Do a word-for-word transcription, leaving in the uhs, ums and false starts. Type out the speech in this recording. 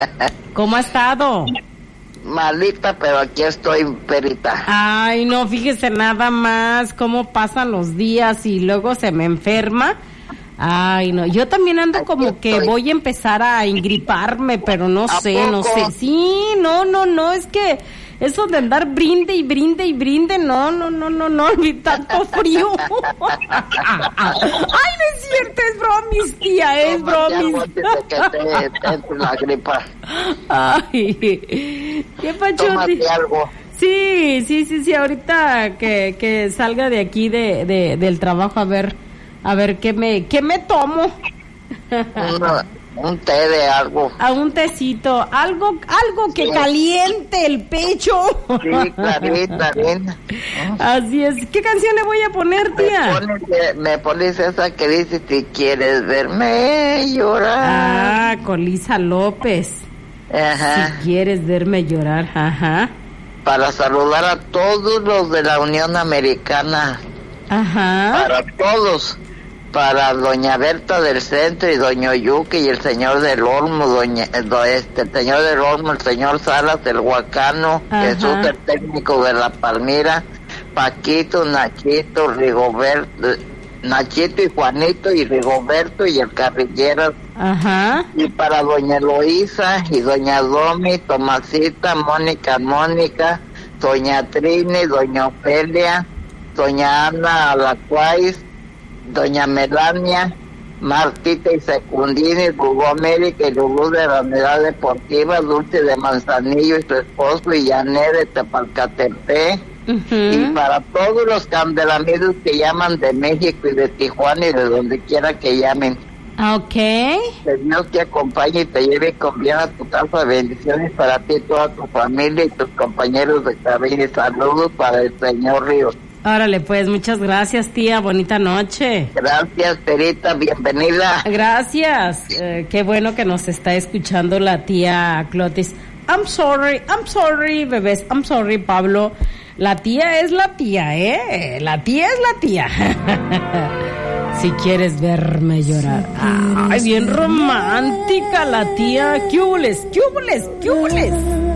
¿Cómo ha estado? Malita, pero aquí estoy, Perita. Ay, no, fíjese nada más cómo pasan los días y luego se me enferma. Ay, no, yo también ando Aquí como que estoy. voy a empezar a ingriparme, pero no ¿A sé, no poco? sé. Sí, no, no, no, es que eso de andar brinde y brinde y brinde, no, no, no, no, no, ni tanto frío. Ay, no es cierto, es bromis, tía, es Tómate algo bromis. antes de que te, te entre la gripa. Ay, qué pachote. Tómate algo. Sí, sí, sí, sí, ahorita que, que salga de aquí de, de, del trabajo a ver, a ver qué me, qué me tomo. Uno- un té de algo. A un tecito, algo, algo que Sí. caliente el pecho. Sí, Clarita, arena. Así es. ¿Qué canción le voy a poner, Me tía? pones, eh, me pones esa que dice, si quieres verme llorar. Ah, con Lisa López. Ajá. Si quieres verme llorar, ajá. Para saludar a todos los de la Unión Americana. Ajá. Para todos. Para doña Berta del Centro y doña Yuki y el señor del Olmo, doña, eh, do- este, el señor del Olmo, el señor Salas del Huacano, Ajá. Jesús el técnico de la Palmira, Paquito, Nachito, Rigoberto, Nachito y Juanito y Rigoberto y el Carrilleras, Ajá. y para doña Eloísa y doña Domi, Tomasita, Mónica, Mónica, doña Trini, doña Ofelia, doña Ana Alacuáis, doña Melania, Martita y Secundini, Hugo América y Lulú de la Unidad Deportiva, Dulce de Manzanillo y su esposo y Yané de Tepalcatepec, Ujú. y para todos los candelamidos que llaman de México y de Tijuana y de donde quiera que llamen. Ok. Que Dios te acompañe y te lleve con bien a tu casa. Bendiciones para ti, toda tu familia y tus compañeros de cabina. Saludos para el señor Ríos. Órale, pues, muchas gracias, tía. Bonita noche. Gracias, Perita, bienvenida. Gracias. Eh, qué bueno que nos está escuchando la tía Clotis. I'm sorry, I'm sorry, bebés. I'm sorry, Pablo. La tía es la tía, ¿eh? La tía es la tía. Si quieres verme llorar. Ay, bien romántica la tía. ¿Qué hules? ¿Qué hules? ¿Qué hules?